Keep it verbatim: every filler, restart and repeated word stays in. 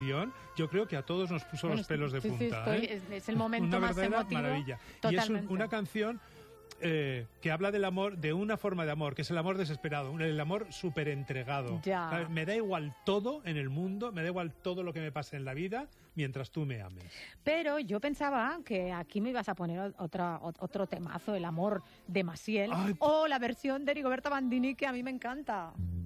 Yo creo que a todos nos puso bueno, los pelos de sí, punta. Sí, estoy, ¿eh? es, es el momento una más emotivo. Maravilla. Totalmente. Y es un, una canción eh, que habla del amor, de una forma de amor, que es el amor desesperado, el amor súper entregado. Ya. Me da igual todo en el mundo, me da igual todo lo que me pase en la vida, mientras tú me ames. Pero yo pensaba que aquí me ibas a poner otra, otro temazo, el amor de Maciel, Ay. o la versión de Rigoberta Bandini, que a mí me encanta.